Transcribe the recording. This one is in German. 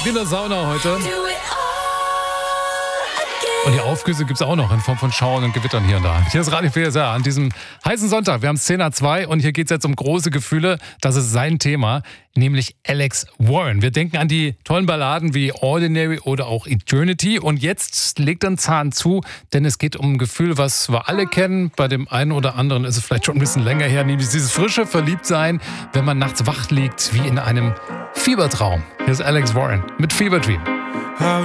in der Sauna heute. Und die Aufgüsse gibt es auch noch in Form von Schauern und Gewittern hier und da. Hier ist Radio PSR an diesem heißen Sonntag. Wir haben 10:02 und hier geht es jetzt um große Gefühle. Das ist sein Thema, nämlich Alex Warren. Wir denken an die tollen Balladen wie Ordinary oder auch Eternity. Und jetzt legt er einen Zahn zu, denn es geht um ein Gefühl, was wir alle kennen. Bei dem einen oder anderen ist es vielleicht schon ein bisschen länger her, nämlich dieses frische Verliebtsein, wenn man nachts wach liegt wie in einem Fiebertraum. Hier ist Alex Warren mit Fever Dream. How